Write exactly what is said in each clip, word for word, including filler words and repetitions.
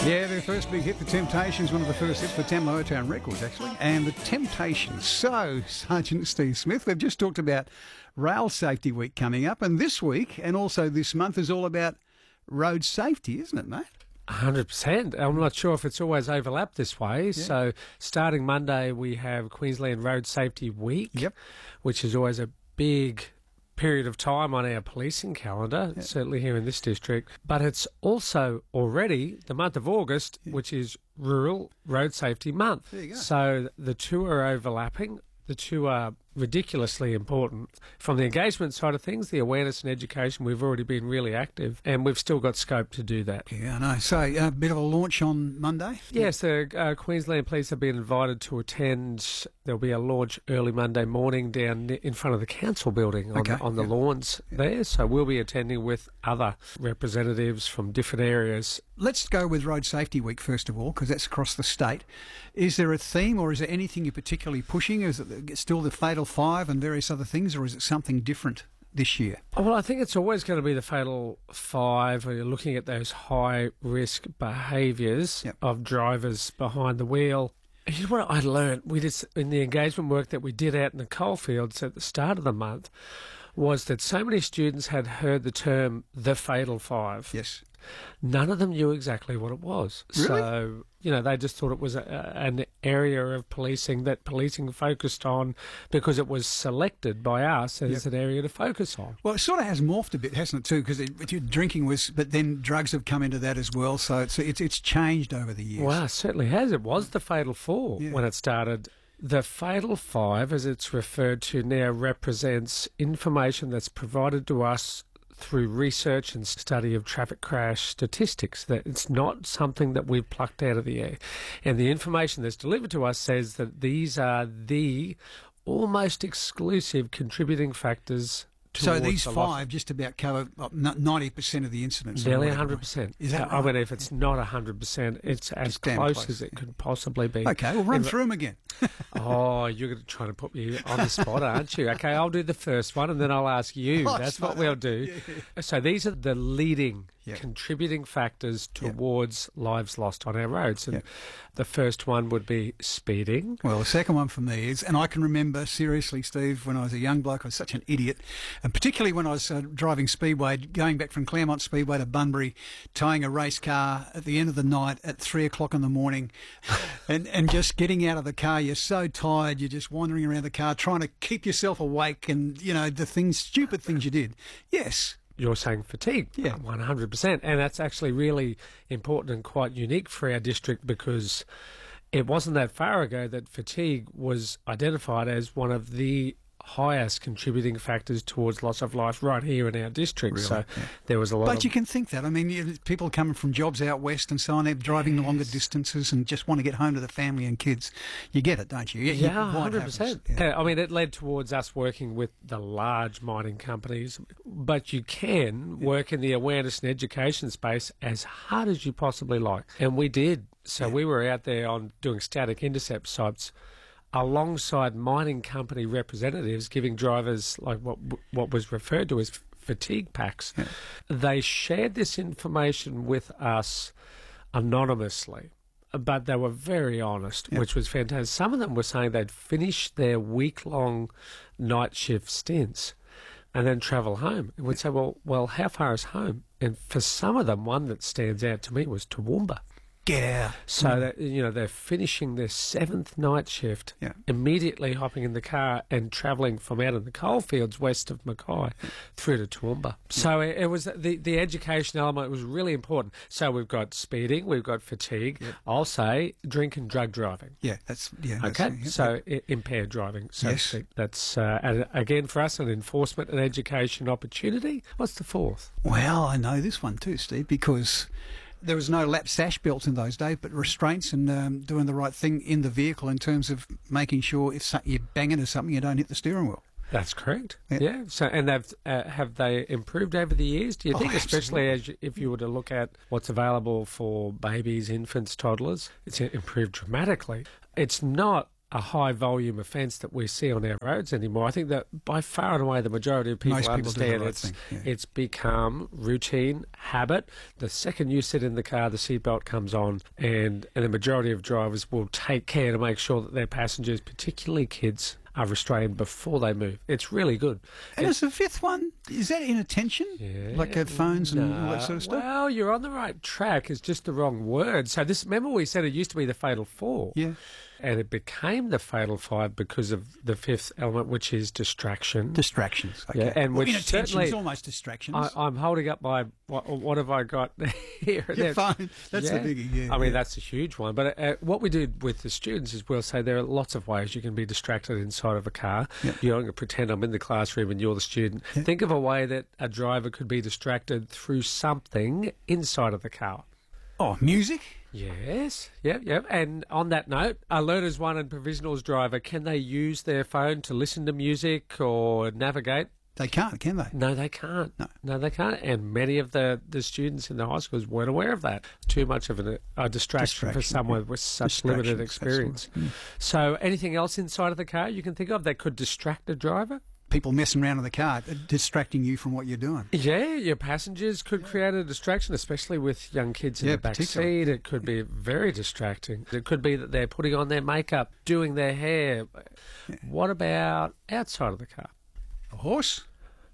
Yeah, their first big hit, The Temptations, one of the first hits for Tam Lower Town Records, actually. And The Temptations. So, Sergeant Steve Smith, we've just talked about Rail Safety Week coming up, and this week, and also this month, is all about road safety, isn't it, mate? one hundred percent. I'm not sure if it's always overlapped this way. Yeah. So, starting Monday, we have Queensland Road Safety Week, yep. which is always a big period of time on our policing calendar, yeah. certainly here in this district. But it's also already the month of August, yeah. which is Rural Road Safety Month. There you go. So the two are overlapping. The two are ridiculously important. From the engagement side of things, the awareness and education, we've already been really active, and we've still got scope to do that. Yeah, I know. So a uh, bit of a launch on Monday? Yes, the uh, Queensland Police have been invited to attend. There'll be a launch early Monday morning down in front of the council building on, okay. the, on the yeah. lawns yeah. there. So we'll be attending with other representatives from different areas. Let's go with Road Safety Week first of all, because that's across the state. Is there a theme, or is there anything you're particularly pushing? Is it still the Fatal Five and various other things, or is it something different this year? Well, I think it's always going to be the Fatal Five, where you're looking at those high-risk behaviours yep. of drivers behind the wheel. Here's what I learned we did in the engagement work that we did out in the coalfields at the start of the month, was that so many students had heard the term the Fatal Five. Yes. None of them knew exactly what it was. Really? So, you know, they just thought it was a, an area of policing that policing focused on because it was selected by us as yep. an area to focus on. Well, it sort of has morphed a bit, hasn't it, too? Because drinking was, but then drugs have come into that as well. So it's it's, it's changed over the years. Well, it certainly has. It was the Fatal Four yeah. when it started. The Fatal Five, as it's referred to now, represents information that's provided to us through research and study of traffic crash statistics. That it's not something that we've plucked out of the air. And the information that's delivered to us says that these are the almost exclusive contributing factors. So these five just about cover ninety percent of the incidents. Nearly one hundred percent. Is that right? I mean, if it's not one hundred percent, it's as close, close as it yeah. could possibly be. Okay, we'll run if, through them again. Oh, you're trying to put me on the spot, aren't you? Okay, I'll do the first one and then I'll ask you. Oh, That's smart. what we'll do. Yeah, yeah. So these are the leading yep. contributing factors towards yep. lives lost on our roads. And yep. the first one would be speeding. Well, the second one for me is, and I can remember, seriously, Steve, when I was a young bloke, I was such an idiot, and particularly when I was uh, driving Speedway, going back from Claremont Speedway to Bunbury, towing a race car at the end of the night at three o'clock in the morning, and, and just getting out of the car. You're so tired, you're just wandering around the car, trying to keep yourself awake, and, you know, the things, stupid things you did. Yes. You're saying fatigue, yeah, one hundred percent. And that's actually really important and quite unique for our district, because it wasn't that far ago that fatigue was identified as one of the highest contributing factors towards loss of life right here in our district. Really? So yeah. there was a lot But of... you can think that. I mean, you, people coming from jobs out west and so on, they're driving yes. longer distances and just want to get home to the family and kids. You get it, don't you? you yeah, you, one hundred percent. Yeah. I mean, it led towards us working with the large mining companies, but you can yeah. work in the awareness and education space as hard as you possibly like. And we did. So yeah. we were out there on doing static intercept sites alongside mining company representatives, giving drivers like what what was referred to as fatigue packs. Yeah. They shared this information with us anonymously, but they were very honest, yeah. which was fantastic. Some of them were saying they'd finish their week-long night shift stints and then travel home. And we'd say, well, well, how far is home? And for some of them, one that stands out to me was Toowoomba. Get out. So, mm. that, you know, they're finishing their seventh night shift, yeah. immediately hopping in the car and travelling from out in the coalfields west of Mackay through to Toowoomba. Yeah. So it, it was the, the education element was really important. So we've got speeding, we've got fatigue. Yeah. I'll say drink and drug driving. Yeah, that's yeah. Okay, that's, yeah, so yeah. I- impaired driving. So yes. to speak. That's uh, and again for us an enforcement and education opportunity. What's the fourth? Well, I know this one too, Steve, because there was no lap sash belts in those days, but restraints and um, doing the right thing in the vehicle in terms of making sure if so- you bang into something, you don't hit the steering wheel. That's correct. Yeah. yeah. So, and they've uh, have they improved over the years? Do you Oh, think, especially absolutely. as you, if you were to look at what's available for babies, infants, toddlers, it's improved dramatically. It's not a high volume offence that we see on our roads anymore. I think that by far and away the majority of people Most people do the understand right it's, thing, yeah. it's become routine, habit. The second you sit in the car, the seatbelt comes on, and, and the majority of drivers will take care to make sure that their passengers, particularly kids, are restrained before they move. It's really good. And It- is the fifth one, is that inattention? Yeah, Like headphones and all that sort of stuff? Well, you're on the right track. It's just the wrong word. So this, remember we said it used to be the fatal four. Yeah. And it became the fatal five because of the fifth element, which is distraction. Distractions. Okay. Yeah, and well, which inattention certainly- is almost distractions. I, I'm holding up my, what, what have I got here? Your There- phone. That's Yeah. the biggie, yeah. I mean, yeah. that's a huge one. But uh, what we do with the students is we'll say there are lots of ways you can be distracted inside of a car. Yep. You're not going to pretend I'm in the classroom and you're the student. Yeah. Think of a way that a driver could be distracted through something inside of the car. Oh, music? Yes, yep, yep. And on that note, a learners one and provisionals driver, can they use their phone to listen to music or navigate? They can't, can they? No, they can't. No. no, they can't. And many of the, the students in the high schools weren't aware of that. Too much of an, a distraction, for Distraction, someone yeah. with such limited Distractions, experience. absolutely. So anything else inside of the car you can think of that could distract a driver? People messing around in the car, uh, distracting you from what you're doing. Yeah, your passengers could create a distraction, especially with young kids in Yeah, the back particularly. seat. It could be very distracting. It could be that they're putting on their makeup, doing their hair. What about outside of the car? A horse?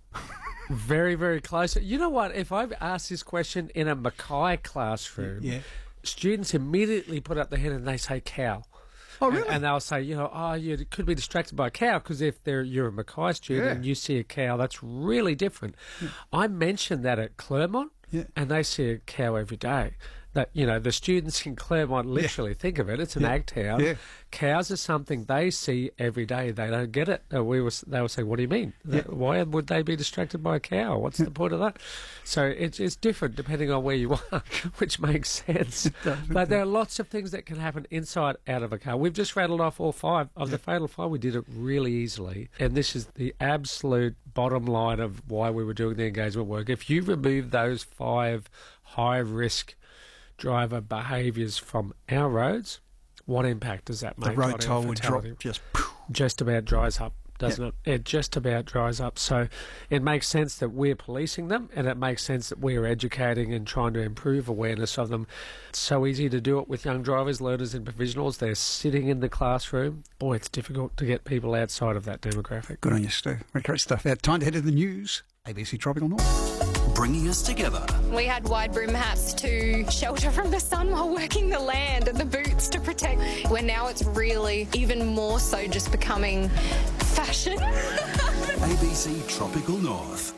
Very, very close. You know what? If I've asked this question in a Mackay classroom, Yeah. students immediately put up their hand and they say cow. Oh, And- really? And they'll say, you know, oh, you could be distracted by a cow because if they're, you're a Mackay student Yeah. and you see a cow, that's really different. I mentioned that at Claremont, Yeah. and they see a cow every day. That, you know, the students in Claremont literally think of it. It's an Yeah. ag town. Yeah. Cows are something they see every day. They don't get it. Uh, We was, they will say, what do you mean? Yeah. Why would they be distracted by a cow? What's the point of that? So it's, it's different depending on where you are, which makes sense. But there are lots of things that can happen inside, out of a car. We've just rattled off all five. Of the fatal five, we did it really easily. And this is the absolute bottom line of why we were doing the engagement work. If you remove those five high-risk driver behaviours from our roads, what impact does that make? The road on our toll would drop fatality? just... Just about dries up, doesn't it? It just about dries up. So it makes sense that we're policing them, and it makes sense that we're educating and trying to improve awareness of them. It's so easy to do it with young drivers, learners and provisionals. They're sitting in the classroom. Boy, it's difficult to get people outside of that demographic. Good on you, Stu. Great stuff. Out time to head to the news. A B C Tropical North. Bringing us together. We had wide brim hats to shelter from the sun while working the land and the boots to protect. Where now it's really even more so just becoming fashion. A B C Tropical North.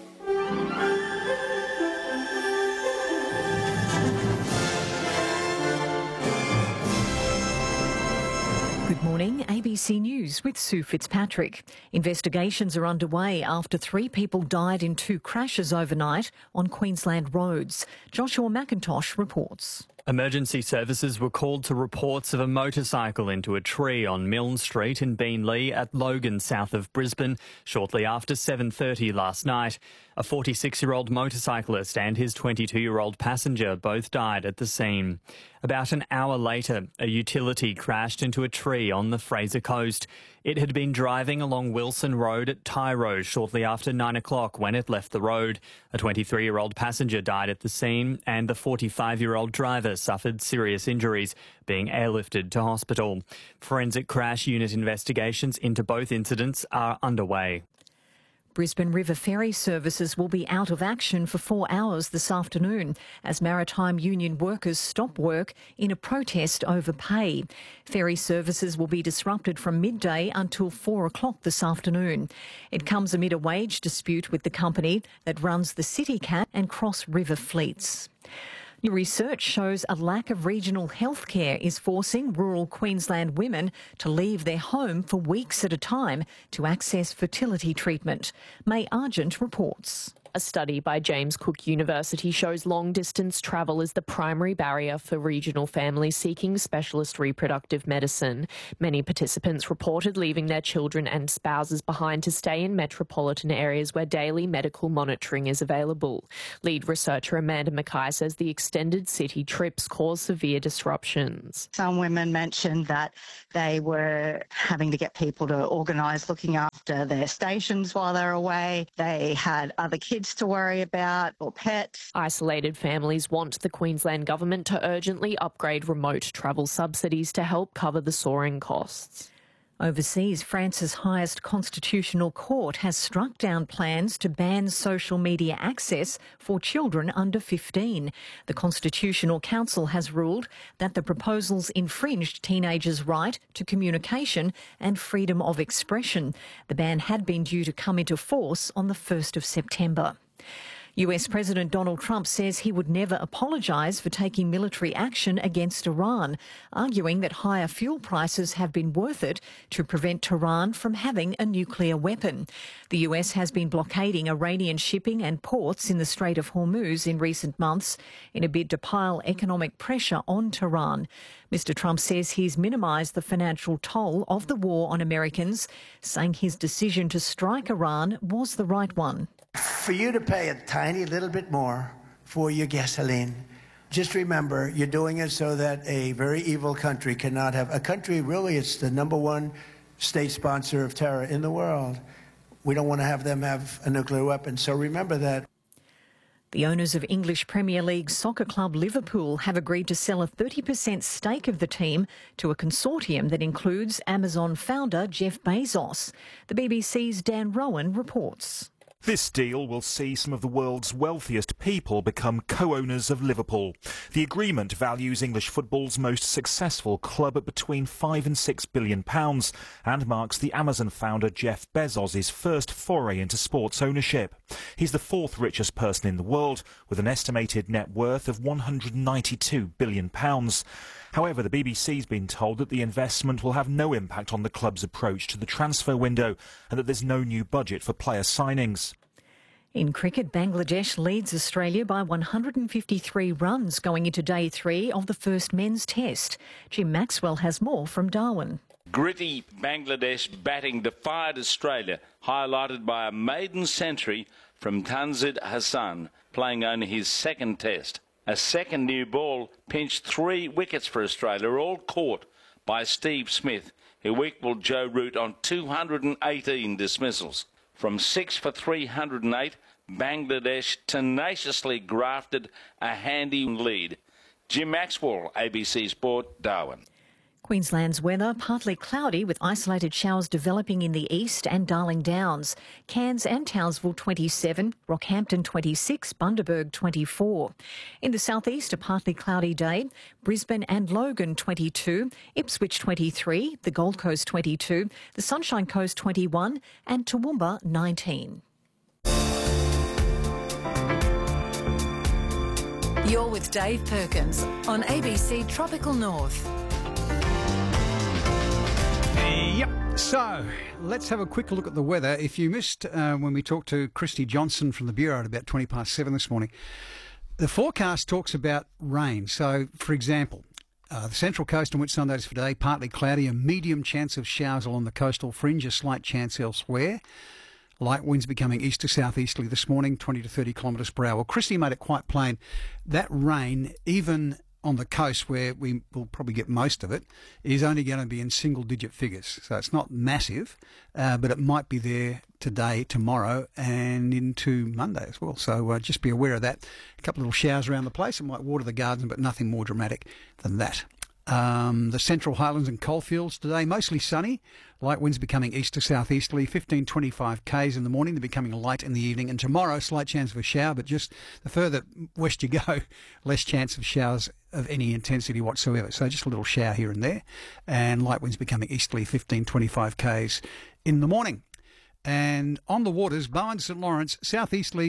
Good morning, A B C News with Sue Fitzpatrick. Investigations are underway after three people died in two crashes overnight on Queensland roads. Joshua McIntosh reports. Emergency services were called to reports of a motorcycle into a tree on Milne Street in Beenleigh at Logan, south of Brisbane, shortly after seven thirty last night. A forty-six-year-old motorcyclist and his twenty-two-year-old passenger both died at the scene. About an hour later, a utility crashed into a tree on the Fraser Coast. It had been driving along Wilson Road at Tyro shortly after nine o'clock when it left the road. A twenty-three-year-old passenger died at the scene and the forty-five-year-old driver suffered serious injuries, being airlifted to hospital. Forensic crash unit investigations into both incidents are underway. Brisbane River ferry services will be out of action for four hours this afternoon as maritime union workers stop work in a protest over pay. Ferry services will be disrupted from midday until four o'clock this afternoon. It comes amid a wage dispute with the company that runs the CityCat and Cross River fleets. New research shows a lack of regional health care is forcing rural Queensland women to leave their home for weeks at a time to access fertility treatment. May Argent reports. A study by James Cook University shows long-distance travel is the primary barrier for regional families seeking specialist reproductive medicine. Many participants reported leaving their children and spouses behind to stay in metropolitan areas where daily medical monitoring is available. Lead researcher Amanda Mackay says the extended city trips cause severe disruptions. Some women mentioned that they were having to get people to organise looking after their stations while they're away. They had other kids to worry about or pets. Isolated families want the Queensland Government to urgently upgrade remote travel subsidies to help cover the soaring costs. Overseas, France's highest constitutional court has struck down plans to ban social media access for children under fifteen. The Constitutional Council has ruled that the proposals infringed teenagers' right to communication and freedom of expression. The ban had been due to come into force on the first of September. U S President Donald Trump says he would never apologise for taking military action against Iran, arguing that higher fuel prices have been worth it to prevent Tehran from having a nuclear weapon. The U S has been blockading Iranian shipping and ports in the Strait of Hormuz in recent months in a bid to pile economic pressure on Tehran. Mister Trump says he's minimised the financial toll of the war on Americans, saying his decision to strike Iran was the right one. For you to pay a tiny little bit more for your gasoline, just remember you're doing it so that a very evil country cannot have... A country, really, it's the number one state sponsor of terror in the world. We don't want to have them have a nuclear weapon, so remember that. The owners of English Premier League soccer club Liverpool have agreed to sell a thirty percent stake of the team to a consortium that includes Amazon founder Jeff Bezos. The B B C's Dan Rowan reports. This deal will see some of the world's wealthiest people become co-owners of Liverpool. The agreement values English football's most successful club at between five and six billion pounds and marks the Amazon founder Jeff Bezos' first foray into sports ownership. He's the fourth richest person in the world, with an estimated net worth of one hundred ninety-two billion pounds. However, the B B C's been told that the investment will have no impact on the club's approach to the transfer window and that there's no new budget for player signings. In cricket, Bangladesh leads Australia by one hundred fifty-three runs going into day three of the first men's test. Jim Maxwell has more from Darwin. Gritty Bangladesh batting defied Australia, highlighted by a maiden century from Tanzid Hassan, playing only his second test. A second new ball pinched three wickets for Australia, all caught by Steve Smith, who equalled Joe Root on two hundred eighteen dismissals. From six for three hundred eight, Bangladesh tenaciously grafted a handy lead. Jim Maxwell, A B C Sport, Darwin. Queensland's weather, partly cloudy with isolated showers developing in the east and Darling Downs. Cairns and Townsville twenty-seven, Rockhampton twenty-six, Bundaberg twenty-four. In the southeast, a partly cloudy day. Brisbane and Logan twenty-two, Ipswich twenty-three, the Gold Coast twenty-two, the Sunshine Coast twenty-one and Toowoomba nineteen. You're with Dave Perkins on A B C Tropical North. Yep. So let's have a quick look at the weather. If you missed uh, when we talked to Christy Johnson from the Bureau at about twenty past seven this morning, the forecast talks about rain. So, for example, uh, the Central Coast and Whitsundays for today, partly cloudy, a medium chance of showers along the coastal fringe, a slight chance elsewhere. Light winds becoming east to southeasterly this morning, twenty to thirty kilometres per hour. Well, Christy made it quite plain. That rain, even on the coast where we will probably get most of it, is only going to be in single-digit figures. So it's not massive, uh, but it might be there today, tomorrow, and into Monday as well. So uh, just be aware of that. A couple of little showers around the place. It might water the garden, but nothing more dramatic than that. Um, the Central Highlands and Coalfields today, mostly sunny. Light winds becoming east to southeasterly, fifteen to twenty-five k's in the morning. They're becoming light in the evening. And tomorrow, slight chance of a shower, but just the further west you go, less chance of showers of any intensity whatsoever. So just a little shower here and there. And light winds becoming easterly, fifteen to twenty-five k's in the morning. And on the waters, Bowen, St Lawrence, southeasterlies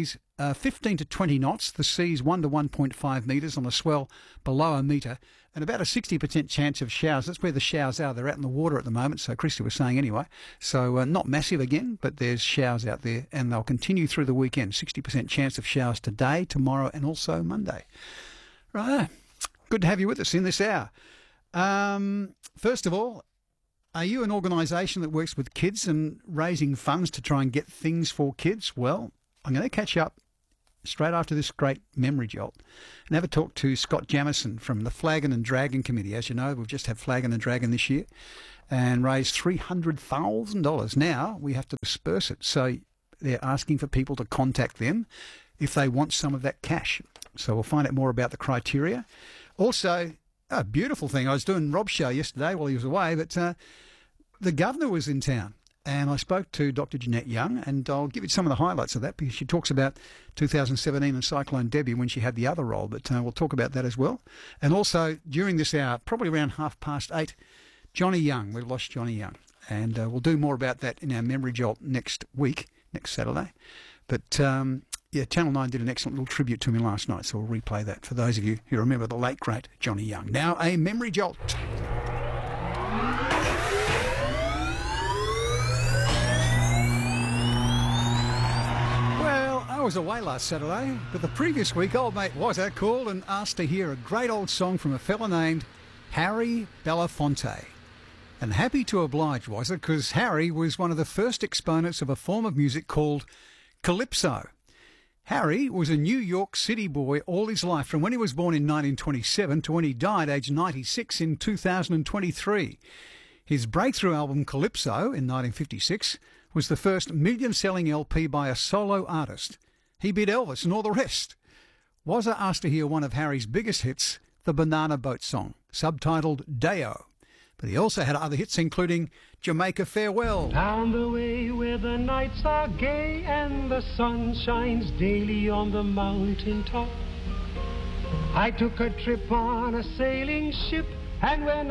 uh, fifteen to twenty knots. The sea's one to one point five metres on a swell below a metre, and about a sixty percent chance of showers. That's where the showers are. They're out in the water at the moment, so Christy was saying anyway. So uh, not massive again, but there's showers out there, and they'll continue through the weekend. sixty percent chance of showers today, tomorrow, and also Monday. Right. Good to have you with us in this hour. Um, first of all, are you an organisation that works with kids and raising funds to try and get things for kids? Well, I'm going to catch up straight after this great memory jolt and have a talk to Scott Jamieson from the Flagon and Dragon Committee. As you know, we've just had Flagon and Dragon this year and raised three hundred thousand dollars. Now we have to disperse it. So they're asking for people to contact them if they want some of that cash. So we'll find out more about the criteria. Also, a beautiful thing. I was doing Rob's show yesterday while he was away, but uh, the governor was in town, and I spoke to Doctor Jeanette Young, and I'll give you some of the highlights of that because she talks about two thousand seventeen and Cyclone Debbie when she had the other role, but uh, we'll talk about that as well. And also, during this hour, probably around half past eight, Johnny Young. We've lost Johnny Young, and uh, we'll do more about that in our Memory Jolt next week, next Saturday. But um, yeah, Channel nine did an excellent little tribute to me last night, so we'll replay that for those of you who remember the late, great Johnny Young. Now, a Memory Jolt. Well, I was away last Saturday, but the previous week, old mate Wazza called and asked to hear a great old song from a fella named Harry Belafonte. And happy to oblige Wazza, because Harry was one of the first exponents of a form of music called Calypso. Harry was a New York City boy all his life, from when he was born in nineteen twenty-seven to when he died aged ninety-six in two thousand twenty-three. His breakthrough album Calypso in nineteen fifty-six was the first million-selling L P by a solo artist. He beat Elvis and all the rest. Wazza asked to hear one of Harry's biggest hits, the Banana Boat song, subtitled Deo. But he also had other hits, including Jamaica Farewell. Down the way where the nights are gay and the sun shines daily on the mountain top, I took a trip on a sailing ship, and when